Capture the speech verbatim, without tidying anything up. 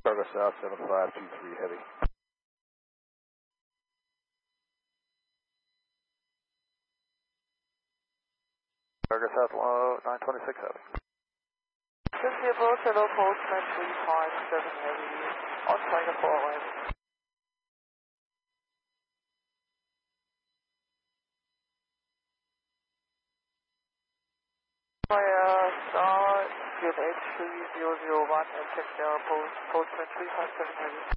Cargo South seven five two three heavy. Cargo South low nine twenty-six heavy. fifty approach, hello, Postman three five seven heavy, on China four landing. Fire star, G M H three zero zero one and check their post, Postman three five seven heavy.